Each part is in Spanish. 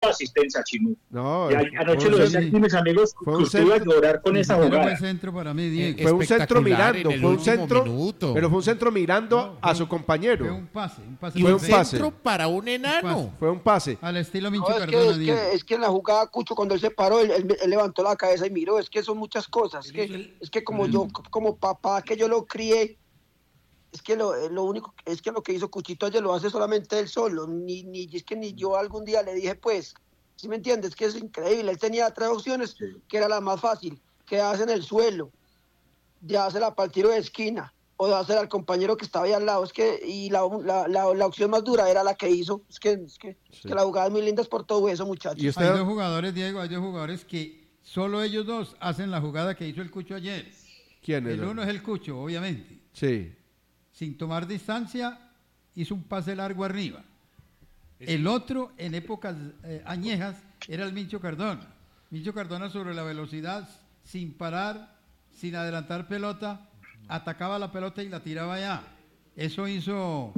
asistencia, Chino. No, y anoche lo decía aquí mis amigos que usted iba a llorar con esa jugada. Fue centro para mí, Diego. Fue un centro mirando, fue un centro, minuto. pero fue un centro mirando a su compañero. Fue un pase. Y un centro para un enano. Fue un pase. Al estilo Mincho Cardona, Diego. Es que en la jugada, Cucho, cuando él se paró, él levantó la cabeza y miró. Es que son muchas cosas. Es que como papá que yo lo crié, es que lo único es que lo que hizo Cuchito ayer lo hace solamente él solo, es que ni yo algún día le dije, pues, ¿sí me entiendes? Que es increíble. Él tenía 3 opciones, que era la más fácil, quedarse en el suelo, dársela para el tiro de esquina o dársela al compañero que estaba ahí al lado. Es que y la opción más dura era la que hizo. Es que la jugada es muy linda por todo eso, muchachos. ¿Y hay 2 jugadores, Diego, hay 2 jugadores que solo ellos 2 hacen la jugada que hizo el Cucho ayer. ¿Quién es? El uno es el Cucho, obviamente. Sí. Sin tomar distancia, hizo un pase largo arriba. El otro, en épocas añejas, era el Mincho Cardona. Mincho Cardona sobre la velocidad, sin parar, sin adelantar pelota, atacaba la pelota y la tiraba allá. Eso hizo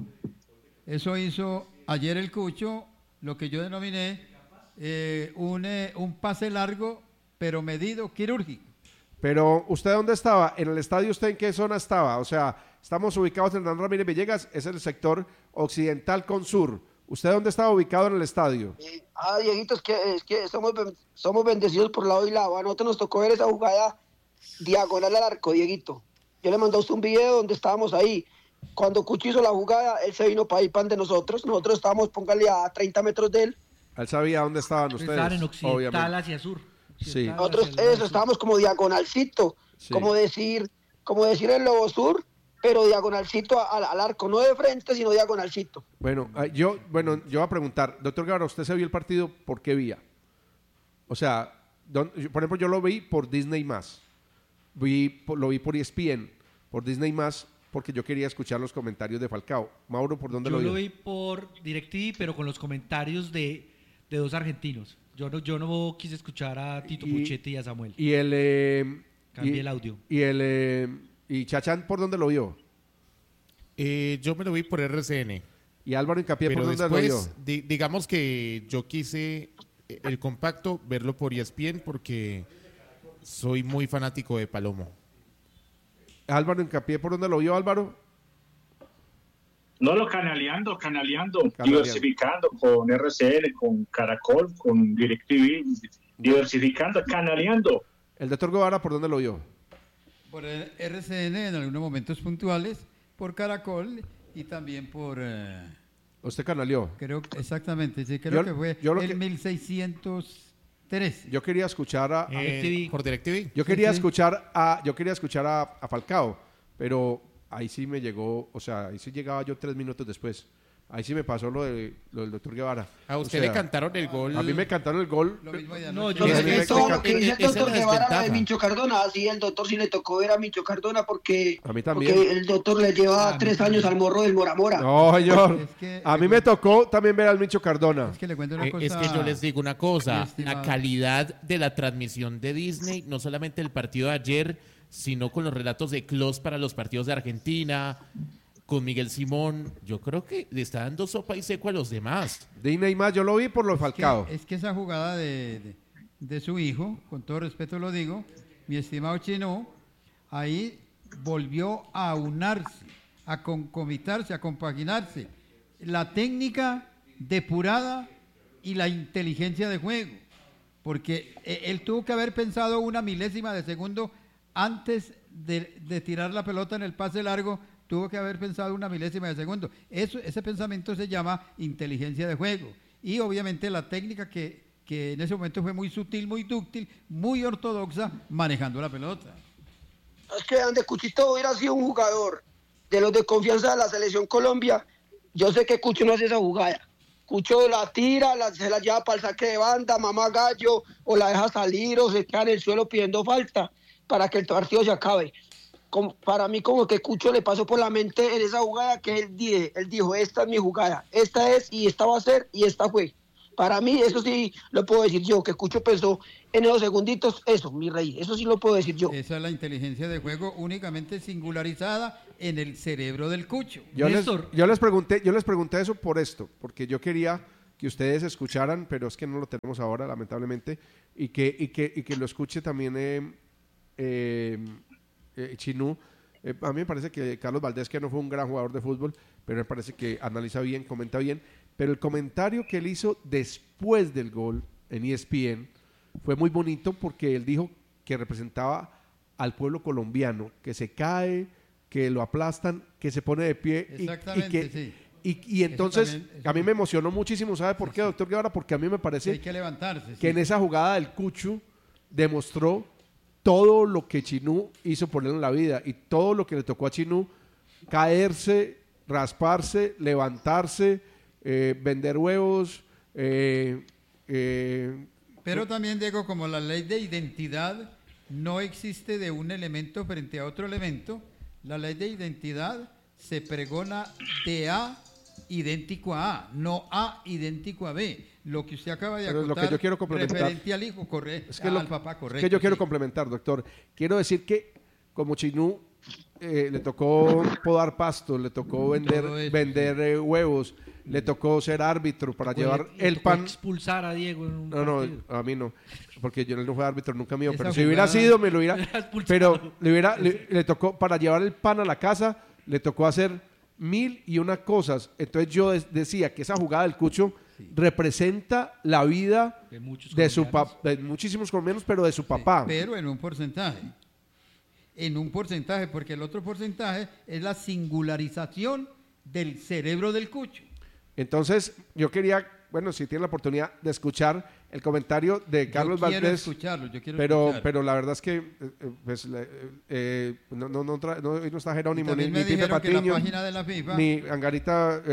ayer el Cucho, lo que yo denominé un pase largo, pero medido, quirúrgico. Pero, ¿usted dónde estaba? ¿En el estadio usted en qué zona estaba? O sea, estamos ubicados en Hernán Ramírez Villegas, es el sector occidental con sur. ¿Usted dónde estaba ubicado en el estadio? Dieguito, es que somos bendecidos por lado y lado. A nosotros nos tocó ver esa jugada diagonal al arco, Dieguito. Yo le mandé a usted un video donde estábamos ahí. Cuando Cucho hizo la jugada, él se vino para ir pan de nosotros. Nosotros estábamos, póngale, a 30 metros de él. Él sabía dónde estaban ustedes. Estaban en occidental obviamente. hacia sur. Sí. Nosotros estábamos como diagonalcito, sí. como decir el Lobo Sur, pero diagonalcito al arco, no de frente, sino diagonalcito. Bueno, yo voy a preguntar, doctor Guevara, ¿usted se vio el partido por qué vía? O sea, por ejemplo, yo lo vi por Disney+, lo vi por ESPN, por Disney+, porque yo quería escuchar los comentarios de Falcao. Mauro, ¿por dónde lo vio? Yo lo vi por DirecTV, pero con los comentarios de 2 argentinos. Yo no quise escuchar a Tito Puchetti y a Samuel. Cambié el audio. ¿Y Chachán por dónde lo vio? Yo me lo vi por RCN. ¿Y Álvaro Hincapié pero por dónde después, lo vio? Digamos que yo quise el compacto verlo por ESPN porque soy muy fanático de Palomo. Álvaro Hincapié, ¿por dónde lo vio, Álvaro? No, canaleando, diversificando con RCN, con Caracol, con DirecTV, diversificando, canaleando. ¿El doctor Guevara por dónde lo vio? Por el RCN en algunos momentos puntuales, por Caracol y también por... ¿Usted canaleó? Creo exactamente, sí, creo que fue el 1603. Yo quería escuchar por DirecTV. Yo quería escuchar a Falcao, pero ahí sí me llegó, o sea, ahí sí llegaba yo 3 minutos después. Ahí sí me pasó lo del doctor Guevara. ¿A usted le cantaron el gol? A mí me cantaron el gol. No, yo sé que todo lo que dice el doctor Guevara de Mincho Cardona, sí, el doctor sí le tocó ver a Mincho Cardona porque, a mí también. Porque el doctor le lleva 3 años al morro del Mora Mora. No, señor. A mí me tocó también ver al Mincho Cardona. Es que le cuento una cosa. Es que yo les digo una cosa, la calidad de la transmisión de Disney, no solamente el partido de ayer, sino con los relatos de Clos para los partidos de Argentina, con Miguel Simón, yo creo que le está dando sopa y seco a los demás. Disney más, yo lo vi por los Falcao. Es que esa jugada de su hijo, con todo respeto lo digo, mi estimado Chino, ahí volvió a unarse, a concomitarse, a compaginarse la técnica depurada y la inteligencia de juego, porque él tuvo que haber pensado una milésima de segundo antes de tirar la pelota en el pase largo. Tuvo que haber pensado una milésima de segundo. Ese pensamiento se llama inteligencia de juego. Y obviamente la técnica que en ese momento fue muy sutil, muy dúctil, muy ortodoxa, manejando la pelota. Es que donde Cuchito hubiera sido un jugador de los de confianza de la Selección Colombia, yo sé que Cucho no hace esa jugada. Cucho la tira, se la lleva para el saque de banda, mamá gallo, o la deja salir, o se queda en el suelo pidiendo falta para que el partido se acabe. Para mí como que Cucho le pasó por la mente en esa jugada que él dijo, esta es mi jugada, esta es y esta va a ser y esta fue. Para mí eso sí lo puedo decir yo, que Cucho pensó en esos segunditos, eso, mi rey, eso sí lo puedo decir yo. Esa es la inteligencia de juego únicamente singularizada en el cerebro del Cucho. Yo les pregunté eso por esto, porque yo quería que ustedes escucharan, pero es que no lo tenemos ahora, lamentablemente, y que lo escuche también Chinú. A mí me parece que Carlos Valdés, que no fue un gran jugador de fútbol, pero me parece que analiza bien, comenta bien, pero el comentario que él hizo después del gol en ESPN fue muy bonito porque él dijo que representaba al pueblo colombiano, que se cae, que lo aplastan, que se pone de pie. Exactamente, sí. Y entonces, a mí me emocionó muchísimo, ¿sabe por qué, doctor Guevara? Porque a mí me parece hay que levantarse, que en esa jugada del Cucho demostró todo lo que Chinú hizo por él en la vida y todo lo que le tocó a Chinú, caerse, rasparse, levantarse, vender huevos. Pero también, Diego, como la ley de identidad no existe de un elemento frente a otro elemento, la ley de identidad se pregona de A idéntico a A, no A idéntico a B. Lo que usted acaba de acotar, lo que yo quiero complementar, referente al hijo, al papá, correcto. Es que yo quiero complementar, doctor. Quiero decir que como Chinú le tocó podar pasto, le tocó vender huevos, le tocó ser árbitro para llevar el pan. Expulsar a Diego en un No, a mí no, porque yo no fui árbitro nunca mío, pero si hubiera sido me lo hubiera, pero le tocó para llevar el pan a la casa, le tocó hacer 1001 cosas. Entonces yo decía que esa jugada del Cucho representa la vida de muchísimos colombianos, pero de su papá. Pero en un porcentaje, porque el otro porcentaje es la singularización del cerebro del Cucho. Entonces, yo quería, bueno, si tienen la oportunidad de escuchar el comentario de Carlos Valdés, pero la verdad es que pues, no está Jerónimo, ni Pipe Patiño, la página de la FIFA, ni Angarita.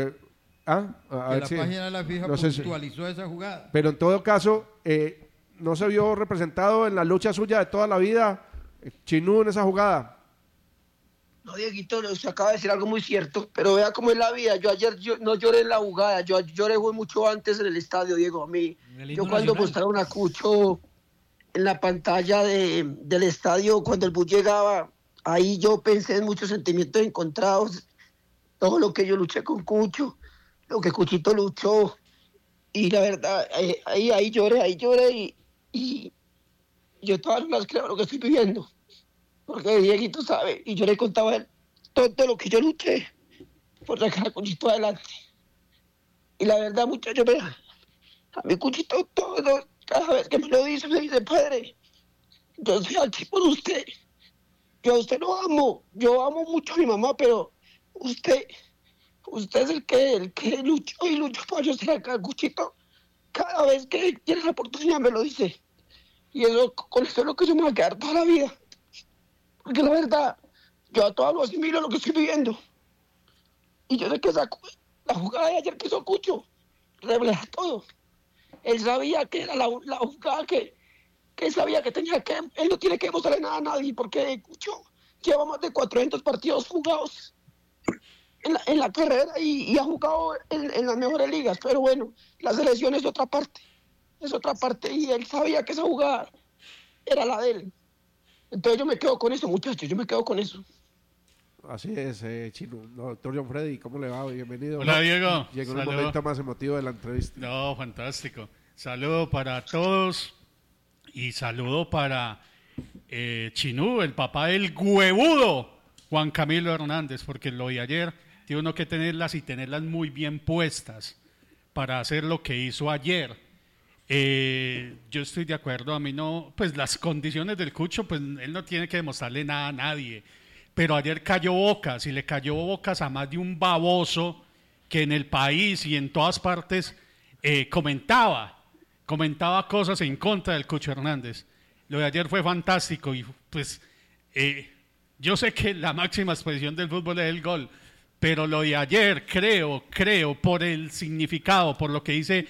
La página de la FIFA puntualizó esa jugada. Pero en todo caso, no se vio representado en la lucha suya de toda la vida Chinú en esa jugada. No, Dieguito, usted acaba de decir algo muy cierto, pero vea cómo es la vida. Yo ayer no lloré en la jugada, yo lloré mucho antes en el estadio, Diego. A mí, yo cuando mostraron a Cucho en la pantalla del estadio, cuando el bus llegaba, ahí yo pensé en muchos sentimientos encontrados, todo lo que yo luché con Cucho, lo que Cuchito luchó, y la verdad, ahí lloré y yo todas las creo lo que estoy viviendo. Porque Dieguito sabe, y yo le contaba a él todo lo que yo luché por sacar a Cuchito adelante. Y la verdad, muchachos, vea, a mi Cuchito todo, cada vez que me lo dice, me dice, padre, yo soy aquí por usted. Yo a usted lo amo, yo amo mucho a mi mamá, pero usted es el que luchó para yo ser acá, Cuchito. Cada vez que tiene la oportunidad me lo dice. Y con eso es lo que yo me voy a quedar toda la vida. Porque la verdad, yo a todo lo asimilo lo que estoy viviendo. Y yo sé que la jugada de ayer que hizo Cucho refleja todo. Él sabía que era la jugada que sabía que tenía que... Él no tiene que demostrarle nada a nadie, porque Cucho lleva más de 400 partidos jugados en la carrera y ha jugado en las mejores ligas. Pero bueno, la selección es otra parte. Y él sabía que esa jugada era la de él. Entonces yo me quedo con eso, muchachos, yo me quedo con eso. Así es, Chino. Doctor John Freddy, ¿cómo le va? Bienvenido. Hola, Diego. Llegó el momento más emotivo de la entrevista. No, fantástico. Saludo para todos y saludo para Chinú, el papá del huevudo Juan Camilo Hernández, porque lo de ayer tiene uno que tenerlas y tenerlas muy bien puestas para hacer lo que hizo ayer. Yo estoy de acuerdo, a mí no, pues las condiciones del Cucho, pues él no tiene que demostrarle nada a nadie, pero ayer cayó bocas y le cayó bocas a más de un baboso que en el país y en todas partes comentaba cosas en contra del Cucho Hernández. Lo de ayer fue fantástico y pues yo sé que la máxima expresión del fútbol es el gol, pero lo de ayer creo por el significado, por lo que dice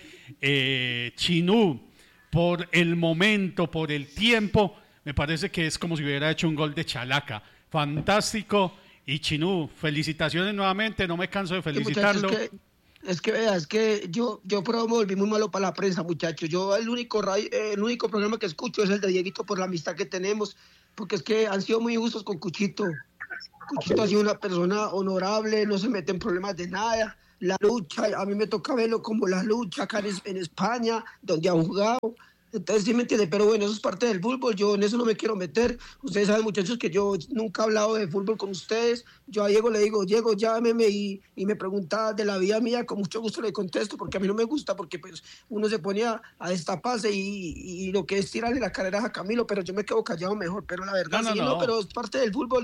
Chinú, por el momento, por el tiempo, me parece que es como si hubiera hecho un gol de chalaca. Fantástico. Y Chinú, felicitaciones nuevamente, no me canso de felicitarlo. Es que yo me volví muy malo para la prensa, muchachos. Yo el único programa que escucho es el de Dieguito por la amistad que tenemos, porque es que han sido muy injustos con Cuchito. Cuchito ha sido una persona honorable, no se mete en problemas de nada, la lucha, a mí me toca verlo como la lucha acá en España, donde han jugado. Entonces, sí me entiende, pero bueno, eso es parte del fútbol, yo en eso no me quiero meter. Ustedes saben, muchachos, que yo nunca he hablado de fútbol con ustedes. Yo a Diego le digo, Diego, llámeme y me pregunta de la vida mía, con mucho gusto le contesto, porque a mí no me gusta, porque pues uno se pone a destaparse y lo que es tirarle la carrera a Camilo, pero yo me quedo callado mejor, pero la verdad, no, pero es parte del fútbol,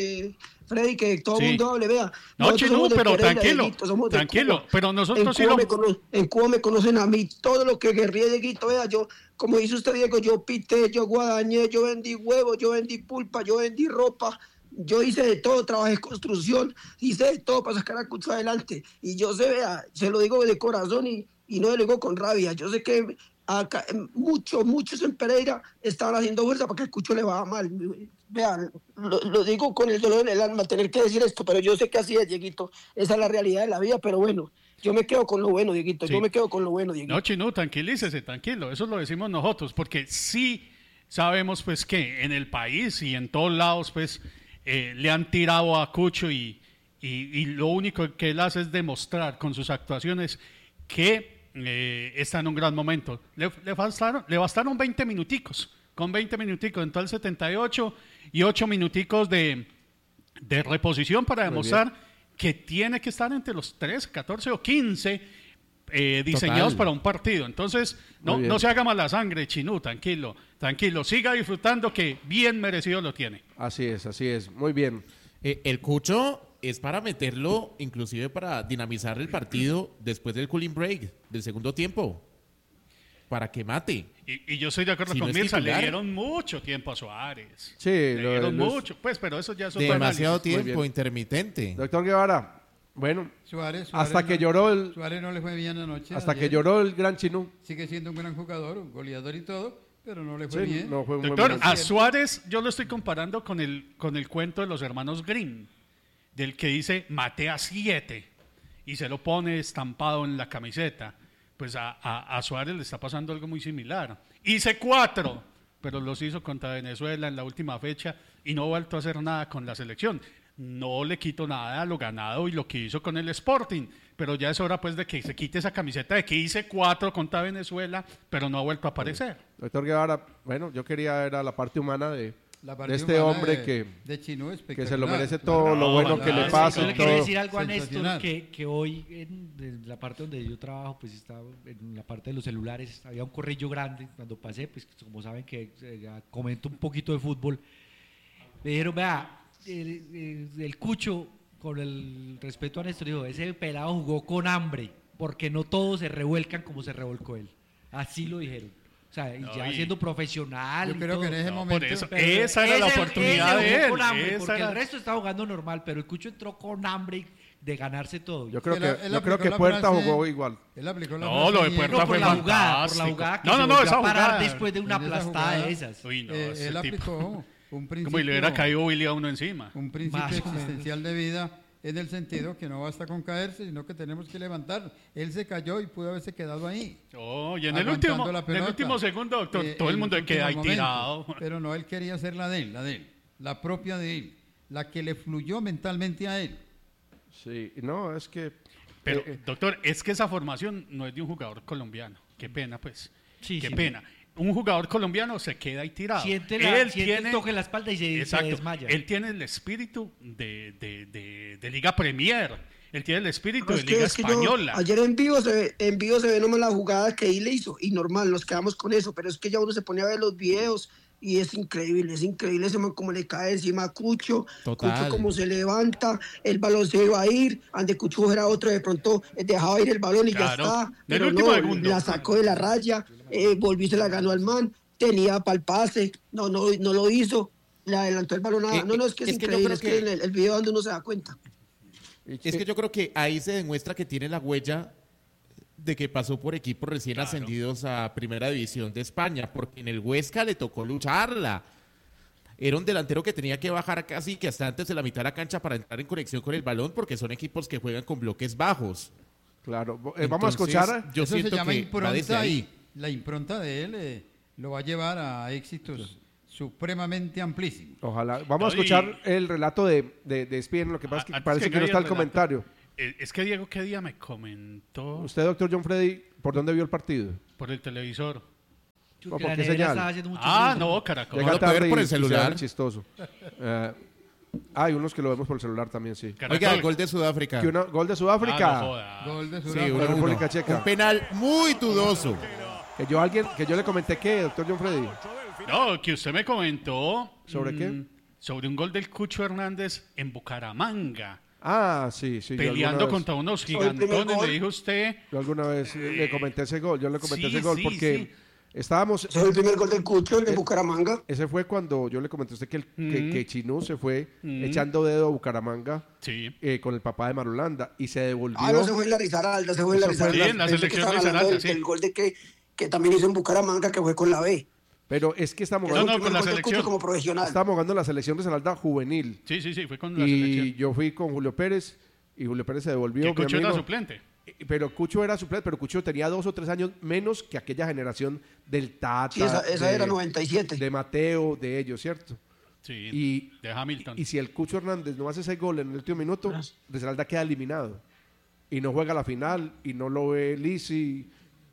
Freddy, que todo el mundo hable, vea. No, Chino, pero tranquilo, pero nosotros sí en Cuba me conocen a mí, todo lo que guerrillé, Dieguito, vea, yo, como dice usted, Diego, yo pité, yo guadañé, yo vendí huevos, yo vendí pulpa, yo vendí ropa, yo hice de todo, trabajé en construcción, hice de todo para sacar a Cucho adelante, y yo se lo digo de corazón y no lo digo con rabia, yo sé que acá, muchos en Pereira estaban haciendo fuerza para que el Cucho le vaya mal. Vean, lo digo con el dolor en el alma, tener que decir esto, pero yo sé que así es, Dieguito, esa es la realidad de la vida, pero bueno, yo me quedo con lo bueno, Dieguito, sí. Yo me quedo con lo bueno, Dieguito. No, Chino, tranquilícese, tranquilo, eso lo decimos nosotros, porque sí sabemos pues que en el país y en todos lados pues le han tirado a Cucho y lo único que él hace es demostrar con sus actuaciones que está en un gran momento. Le bastaron 20 minuticos. Con 20 minuticos entró al 78 y 8 minuticos de reposición para demostrar que tiene que estar entre los 13, 14 o 15 diseñados para un partido. Entonces, no se haga mala sangre, Chinú, tranquilo. Siga disfrutando que bien merecido lo tiene. Así es. Muy bien. El Cucho es para meterlo, inclusive para dinamizar el partido después del cooling break, del segundo tiempo. Para que mate. Y yo estoy de acuerdo con Mirza, le dieron mucho tiempo a Suárez. Sí, le dieron mucho, pues, pero eso ya es otro demasiado tiempo intermitente. Doctor Guevara, bueno, Suárez hasta que lloró Suárez no le fue bien anoche. Hasta que lloró el gran Chinú. Sigue siendo un gran jugador, un goleador y todo, pero no le fue bien. No fue Doctor, a Suárez yo lo estoy comparando con el cuento de los hermanos Grimm, del que dice, maté a 7, y se lo pone estampado en la camiseta. Pues a Suárez le está pasando algo muy similar. Hice 4, pero los hizo contra Venezuela en la última fecha y no ha vuelto a hacer nada con la selección. No le quito nada a lo ganado y lo que hizo con el Sporting, pero ya es hora pues de que se quite esa camiseta de que hice 4 contra Venezuela, pero no ha vuelto a aparecer. Doctor Guevara, bueno, yo quería ver a la parte humana de este hombre de Chinú, que se lo merece todo lo bueno que le pasa. Yo le quiero decir algo a Néstor, que hoy en la parte donde yo trabajo, pues estaba en la parte de los celulares, había un corrillo grande, cuando pasé, pues como saben que comento un poquito de fútbol, me dijeron, vea, el Cucho, con el respeto a Néstor, dijo, ese pelado jugó con hambre, porque no todos se revuelcan como se revolcó él, así lo dijeron. O sea, ya siendo profesional. Yo creo que en ese momento. Esa era la oportunidad de él. Porque el resto estaba jugando normal, pero el Cucho entró con hambre de ganarse todo. Yo creo que Puerta jugó igual. Él aplicó la frase. Lo de Puerta fue fantástico. Por la jugada que esa jugada. después de una aplastada de esas. Uy, no, él aplicó un principio. Como si le hubiera caído Willy a uno encima. Un principio existencial de vida. En el sentido que no basta con caerse, sino que tenemos que levantar. Él se cayó y pudo haberse quedado ahí. Y en el último segundo, doctor, todo el mundo queda ahí tirado. Pero no, él quería hacer la de él, la propia de él, la que le fluyó mentalmente a él. Sí, no, es que... Pero, doctor, es que esa formación no es de un jugador colombiano. Qué pena, pues. Qué pena. Un jugador colombiano se queda ahí tirado. Toque la espalda y se desmaya. Él tiene el espíritu de Liga Premier. Él tiene el espíritu de Liga Española. Ayer en vivo se ve nomás la jugada que él le hizo. Y normal, nos quedamos con eso. Pero es que ya uno se pone a ver los videos y es increíble ese man como le cae encima a Cucho. Total. Cucho como se levanta, el balón se iba a ir. Ante Cucho era otro, de pronto dejaba ir el balón y ya está. Pero la sacó de la raya. Volvió y se la ganó al man, tenía para el pase, no lo hizo, le adelantó el balón es que es increíble, es que en el video donde uno se da cuenta. Es que yo creo que ahí se demuestra que tiene la huella de que pasó por equipos recién ascendidos a Primera División de España, porque en el Huesca le tocó lucharla. Era un delantero que tenía que bajar casi que hasta antes de la mitad de la cancha para entrar en conexión con el balón, porque son equipos que juegan con bloques bajos. Claro, vamos a escuchar. Yo siento se llama que va desde ahí. La impronta de él lo va a llevar a éxitos supremamente amplísimos. Ojalá. Vamos a escuchar el relato de ESPN, lo que pasa es que parece que no está el comentario. Es que Diego, ¿qué día me comentó? Usted, doctor John Freddy, ¿por dónde vio el partido? Por el televisor. ¿Por qué señal? No, Caracol. Llega lo puede ver tarde por el y se celular. ve chistoso. Hay unos que lo vemos por el celular también, sí. Caracol. Oiga, gol de Sudáfrica. Gol de Sudáfrica. No joda. Gol de Sí, Sudáfrica. 1-1. República Checa. Un penal muy dudoso. Que yo le comenté que, doctor John Freddy. No, que usted me comentó. ¿Sobre qué? Sobre un gol del Cucho Hernández en Bucaramanga. Ah, sí. Peleando contra unos gigantones, le dijo usted. Yo alguna vez le comenté ese gol. Yo le comenté Sí, ese gol sí, porque sí. estábamos. Ese fue el primer gol del Cucho, el de Bucaramanga. Ese fue cuando yo le comenté a usted que Chinú se fue echando dedo a Bucaramanga Sí. con el papá de Marulanda y se devolvió. No, se fue en la Risaralda, Eso fue en la Pensé que selección estaban hablando Risaralda, sí. del gol de que también hizo en Bucaramanga, que fue con la B. Pero es que estamos Que es el jugando, con la primer gol del Cucho selección. como profesional. estamos jugando en la selección de Risaralda juvenil. Sí, fue con la Y selección. yo fui con Julio Pérez y Julio Pérez se devolvió. Que mi Cucho era amigo. suplente. Pero Cucho era suplente, pero Cucho tenía 2 o 3 años menos que aquella generación del Tata. Sí, esa era 97. De Mateo, de ellos, ¿cierto? Sí, de Hamilton. Y si el Cucho Hernández no hace ese gol en el último minuto, Risaralda queda eliminado. Y no juega la final, y no lo ve Lisi.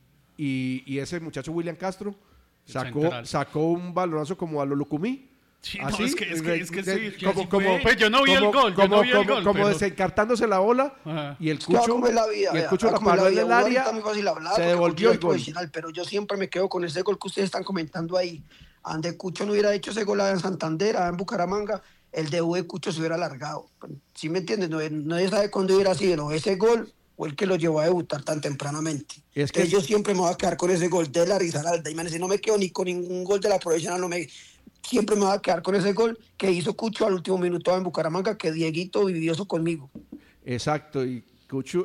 Y ese muchacho William Castro sacó un balonazo como a lo Lucumí. Sí, así, no, es que sí. como, Pues yo no vi el gol, como pero- desencartándose la bola. Ajá. Y el Es que va Cucho, como es la vida, y el vea, Cucho va la como es paró en vida. el Uno área, ahorita muy fácil hablar, se porque devolvió Cucho el es gol. profesional, pero yo siempre me quedo con ese gol que ustedes están comentando ahí. Ande Cucho no hubiera hecho ese gol allá en Santander, allá en Bucaramanga, el debut de Cucho se hubiera alargado. ¿Sí me entiendes? Nadie sabe cuándo hubiera sido ese gol o el que lo llevó a debutar tan tempranamente. Es que- Entonces yo siempre me voy a quedar con ese gol de la Risaralda. Imagínense, no me quedo ni con ningún gol de la profesional, siempre me voy a quedar con ese gol que hizo Cucho al último minuto en Bucaramanga, que Dieguito vivió eso conmigo. Exacto, y Cucho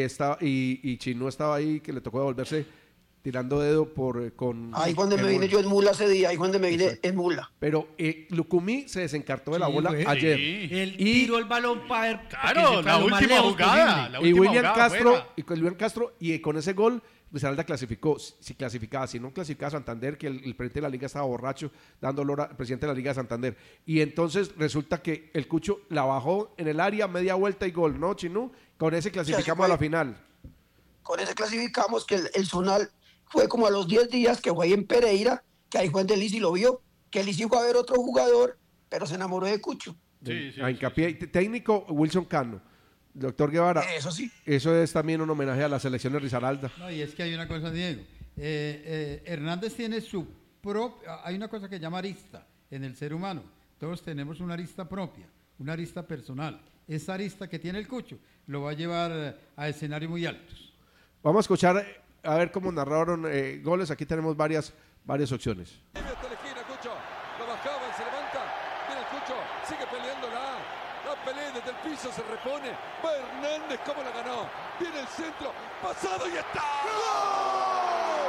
y Chino estaba ahí que le tocó devolverse tirando dedo con Ahí cuando me el vine gol. yo en mula ese día, ahí cuando me vine en mula. Pero Lucumí se desencartó de la Sí, bola güey. ayer. Sí. Él Y- tiró el balón para ver. Claro, la última jugada. La Y última William jugada Castro, fuera. y con ese gol, Risaralda clasificó. Si clasificaba, si no clasificaba Santander, que el presidente de la liga estaba borracho, dando olor al presidente de la liga de Santander. Y entonces resulta que el Cucho la bajó en el área, media vuelta y gol, ¿no, Chinú? Con ese clasificamos a la final. Con ese clasificamos que el Zonal fue como a los 10 días que fue ahí en Pereira, que ahí Juan de Lisi lo vio, que Lisi fue a ver otro jugador, pero se enamoró de Cucho. A hincapié. Técnico Wilson Cano. Doctor Guevara, Eso sí. eso es también un homenaje a la selección de Risaralda. No, y es que hay una cosa, Diego. Hernández tiene su propia... Hay una cosa que llama arista en el ser humano. Todos tenemos una arista propia, una arista personal. Esa arista que tiene el Cucho lo va a llevar a escenarios muy altos. Vamos a escuchar, a ver cómo narraron goles. Aquí tenemos varias opciones. Hasta la esquina, Cucho. La bajaba, se levanta. Viene el Cucho. Sigue peleándola. La pelea desde el piso, se repone. Va Hernández, cómo la ganó. Viene el centro. Pasado y está. ¡Gol!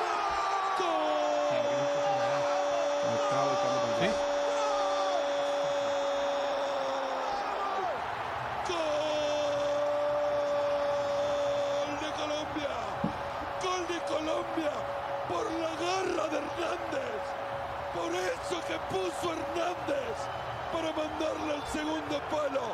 ¡Gol! ¡Gol de Colombia! ¡Gol de Colombia! Por la garra de Hernández. Por eso que puso Hernández para mandarle al segundo palo.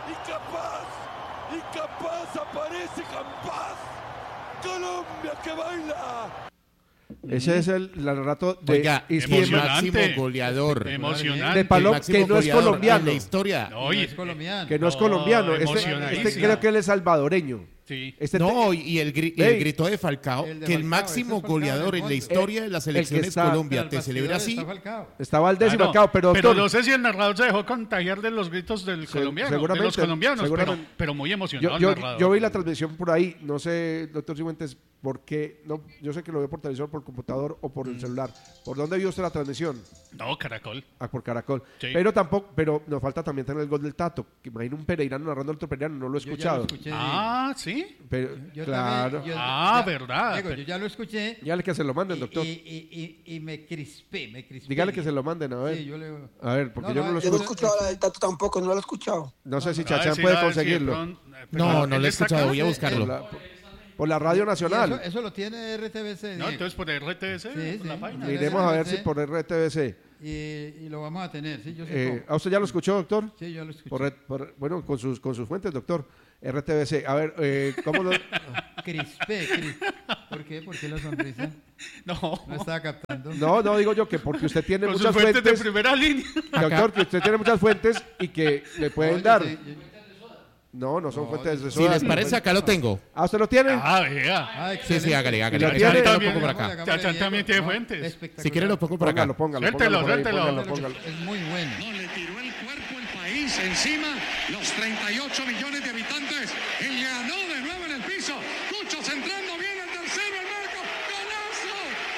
Y capaz aparece Campaz. Colombia que baila. Ese es el relato de Oiga, el emocionante. máximo goleador. Emocionante. De Palom, El máximo que no es goleador colombiano. en la historia. No, oye, Es colombiano. Que no es No, colombiano. emocionadísimo. Este creo que él es salvadoreño. sí. No, y el Ey. grito de Falcao, El de que el Falcao, máximo ese es Falcao, goleador el en la gol. historia de la selección es está- Colombia. Pero Te al celebra bastidor así. está Falcao. Estaba el décimo, Claro, pero pero doctor, no sé si el narrador se dejó contagiar de los gritos del colombiano, de seguramente, los colombianos, seguramente. pero muy emocionado el yo narrador. vi la transmisión por ahí. No sé, doctor Cifuentes, por qué. No, yo sé que lo veo por televisor, por computador o por el celular. ¿Por dónde vio usted la transmisión? No, Caracol. Ah, por Caracol. Sí. Pero nos falta también tener el gol del Tato. Que imagino un pereirano narrando al otro pereirano, no lo he Yo ya escuchado. lo escuché. Ah, ¿sí? Pero, Yo claro. también, Ah, verdad. Diego, yo ya lo escuché. Dígale que se lo manden, doctor. Y me crispé. Dígale que se lo manden, a ver. Sí, yo le... A ver, porque yo no lo Yo no he escucho. escuchado la del Tato tampoco, no lo he escuchado. No sé si A ver Chachán si puede a ver si de conseguirlo. pronto- No, no ¿él lo he está escuchado. acá? Voy a buscarlo. Por la Radio Y Nacional. eso lo tiene RTBC. No, Diego. entonces por RTS, Sí, por la sí. página. Iremos a ver Sí. si por RTBC. Y lo vamos a tener, sí, yo sé cómo. ¿A usted ya lo escuchó, doctor? Sí, yo lo escuché. Bueno, con sus fuentes, doctor. RTBC. A ver, ¿cómo lo...? Crispé. ¿Por qué? ¿Por qué la sonrisa? No estaba captando. No, digo yo que porque usted tiene con muchas sus fuentes fuentes. de primera línea. Doctor, que usted tiene muchas fuentes y que le pueden dar. No son fuentes de soda. Si les parece, acá lo tengo. ¿Ah, usted lo tiene? Vea. Sí, hágale. ¿Lo Ahorita tiene? lo pongo por acá. Chachán también tiene fuentes. Si quiere lo pongo por acá. Póngalo. Suéltelo. Es muy bueno. No le tiró el cuerpo el país encima, los 38 millones de habitantes, y ganó de nuevo en el piso. Cucho centrando bien el tercero, el marco. ¡Golazo!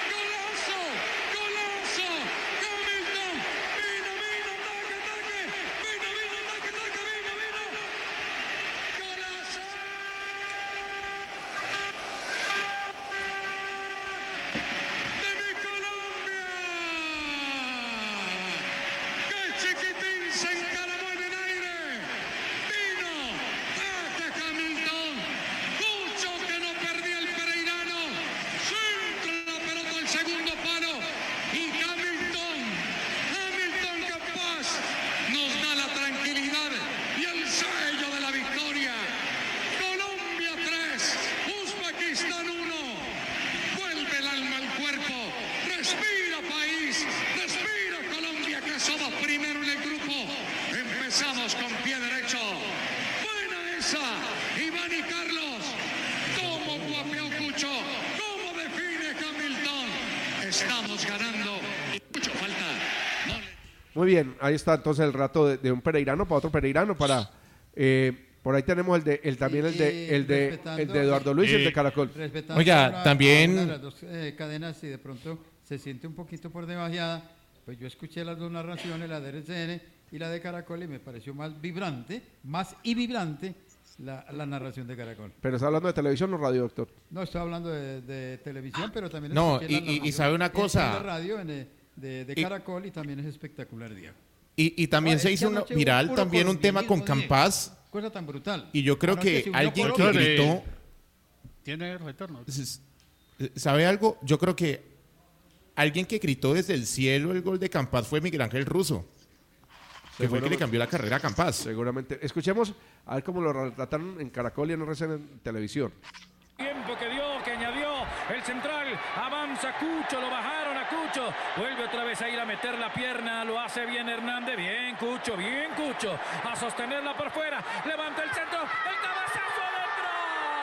¡Hamilton! ¡Vino! ¡Taque! ¡Vino! ¡Golazo! ¡De mi Colombia! ¡Qué chiquitín se encaramó en el aire! ¡Vino! ¡Taque Hamilton! Cucho que no perdía el pereirano. Centra la pelota al segundo palo. Y Hamilton capaz nos da la tranquilidad y el sello de la victoria. Colombia 3, Uzbekistán 1. Vuelve el alma al cuerpo. Respira país, respira Colombia, que somos primero en el grupo. Empezamos con pie derecho. Buena esa, Iván y Carlos. ¿Cómo guapeó Cucho? ¿Cómo define Hamilton? Estamos ganando. Mucho falta. No le... Muy bien, ahí está entonces el rato de un pereirano para otro pereirano para... por ahí tenemos también el de Eduardo Luis y el de Caracol. Oiga, también... Una de las dos cadenas, y de pronto se siente un poquito por debajeada, pues yo escuché las dos narraciones, la de RCN y la de Caracol, y me pareció más vibrante la narración de Caracol. ¿Pero está hablando de televisión o radio, doctor? No, estoy hablando de televisión, pero también No, escuché la y sabe una cosa. en la radio de Caracol, y también es espectacular, Diego. Y también se hizo viral también un tema con Campas. Cosa tan brutal. Y yo creo Anoche que se unió alguien que Colombia. gritó... Tiene retorno. ¿Sabe algo? Yo creo que alguien que gritó desde el cielo el gol de Campas fue Miguel Ángel Russo, que fue el que le cambió la carrera a Campas. Seguramente. Escuchemos a ver cómo lo retrataron en Caracol y en RCN en televisión. Tiempo que añadió el central, avanza Cucho, lo bajaron a Cucho, vuelve otra vez a ir a meter la pierna, lo hace bien Hernández, bien Cucho, a sostenerla por fuera, levanta el centro, el cabezazo.